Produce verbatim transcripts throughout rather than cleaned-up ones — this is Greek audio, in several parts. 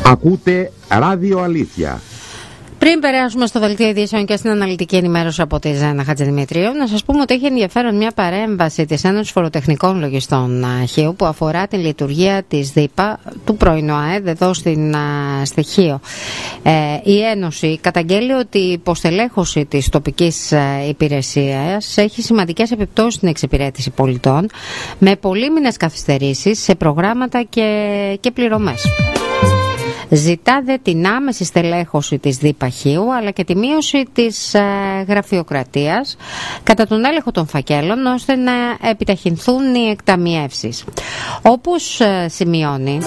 Ακούτε Ράδιο Αλήθεια. Πριν περάσουμε στο δελτίο ειδήσεων και στην αναλυτική ενημέρωση από τη Ζένα Χατζηδημητρίου, να σας πούμε ότι έχει ενδιαφέρον μια παρέμβαση της Ένωσης Φοροτεχνικών Λογιστών Χίου που αφορά την λειτουργία της ΔΥΠΑ του πρώην ΟΑΕΔ εδώ στην Στοιχείο. Ε, η Ένωση καταγγέλει ότι η υποστελέχωση της τοπικής υπηρεσίας έχει σημαντικές επιπτώσεις στην εξυπηρέτηση πολιτών, με πολύμηνες καθυστερήσεις σε προγράμματα και, και πληρωμές. Ζητά δε την άμεση στελέχωση της ΔΥΠΑ Χίου, αλλά και τη μείωση της ε, γραφειοκρατίας κατά τον έλεγχο των φακέλων, ώστε να επιταχυνθούν οι εκταμιεύσεις. Όπως ε, σημειώνει,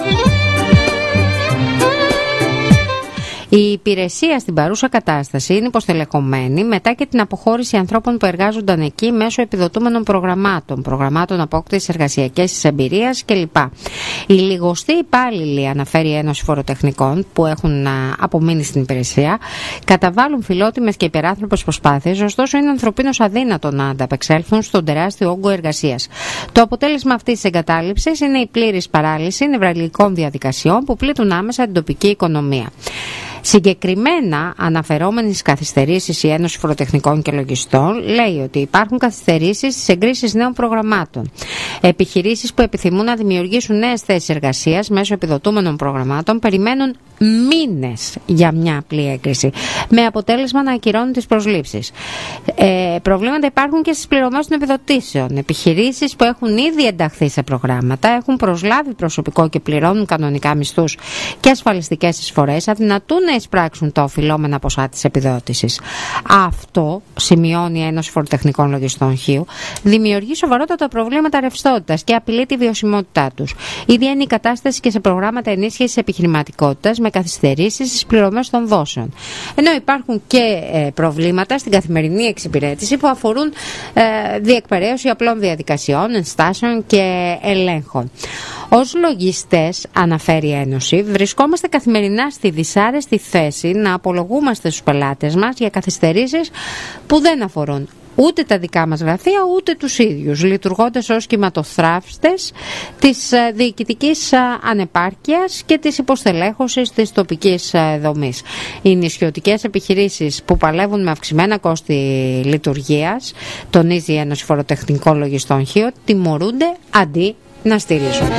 η υπηρεσία στην παρούσα κατάσταση είναι υποστελεχωμένη μετά και την αποχώρηση ανθρώπων που εργάζονταν εκεί μέσω επιδοτούμενων προγραμμάτων, προγραμμάτων απόκτησης εργασιακής εμπειρίας κλπ. Οι λιγοστοί υπάλληλοι, αναφέρει η Ένωση Φοροτεχνικών, που έχουν απομείνει στην υπηρεσία, καταβάλουν φιλότιμες και υπεράνθρωπες προσπάθειες, ωστόσο είναι ανθρωπίνως αδύνατο να ανταπεξέλθουν στον τεράστιο όγκο εργασίας. Το αποτέλεσμα αυτής της εγκατάλειψης είναι η πλήρης παράλυση νευραλγικών διαδικασιών που πλήττουν άμεσα την τοπική οικονομία. Συγκεκριμένα, αναφερόμενη στις καθυστερήσεις, η Ένωση Φοροτεχνικών και Λογιστών λέει ότι υπάρχουν καθυστερήσεις στις εγκρίσεις νέων προγραμμάτων. Επιχειρήσεις που επιθυμούν να δημιουργήσουν νέες θέσεις εργασίας μέσω επιδοτούμενων προγραμμάτων περιμένουν μήνες για μια απλή έγκριση, με αποτέλεσμα να ακυρώνουν τις προσλήψεις. Ε, προβλήματα υπάρχουν και στις πληρωμές των επιδοτήσεων. Επιχειρήσεις που έχουν ήδη ενταχθεί σε προγράμματα, έχουν προσλάβει προσωπικό και πληρώνουν κανονικά μισθούς και ασφαλιστικές εισφορές, αδυνατούν να εισπράξουν τα οφειλόμενα ποσά της επιδότησης. Αυτό, σημειώνει η Ένωση Φοροτεχνικών Λογιστών Χίου, δημιουργεί σοβαρότατα προβλήματα ρευστότητας και απειλεί τη βιωσιμότητά τους. Ήδη είναι η κατάσταση και σε προγράμματα ενίσχυσης επιχειρηματικότητας, με καθυστερήσεις στις πληρωμές των δόσεων. Ενώ υπάρχουν και ε, προβλήματα στην καθημερινή εξυπηρέτηση που αφορούν ε, διεκπαιρέωση απλών διαδικασιών, ενστάσεων και ελέγχων. Ως λογιστές, αναφέρει η Ένωση, βρισκόμαστε καθημερινά στη δυσάρεστη θέση να απολογούμαστε στους πελάτες μας για καθυστερήσεις που δεν αφορούν ούτε τα δικά μας γραφεία, ούτε τους ίδιους, λειτουργώντας ως κυματοθράφστες της διοικητικής ανεπάρκειας και της υποστελέχωσης της τοπικής δομής. Οι νησιωτικές επιχειρήσεις που παλεύουν με αυξημένα κόστη λειτουργίας, τονίζει η Ένωση Φοροτεχνικών Λογιστών Χίου, τιμωρούνται αντί να στηρίζουν.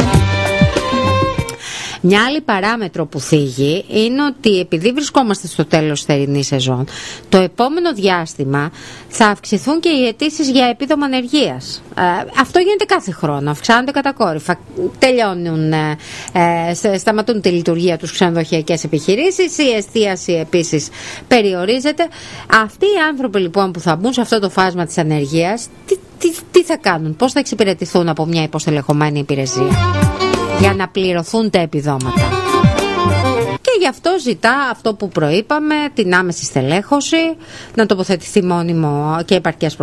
Μια άλλη παράμετρο που θίγει είναι ότι επειδή βρισκόμαστε στο τέλος της θερινής σεζόν, το επόμενο διάστημα θα αυξηθούν και οι αιτήσεις για επίδομα ανεργίας. Ε, αυτό γίνεται κάθε χρόνο, αυξάνονται κατακόρυφα. Τελειώνουν, ε, ε, σταματούν τη λειτουργία τους ξενοδοχειακές επιχειρήσεις, η εστίαση επίσης περιορίζεται. Αυτοί οι άνθρωποι λοιπόν που θα μπουν σε αυτό το φάσμα της ανεργίας, τι, τι, τι θα κάνουν, πώς θα εξυπηρετηθούν από μια υποστελεχωμένη υπηρεσία για να πληρωθούν τα επιδόματα. Και γι' αυτό ζητά αυτό που προείπαμε, την άμεση στελέχωση, να τοποθετηθεί μόνιμο και επαρκές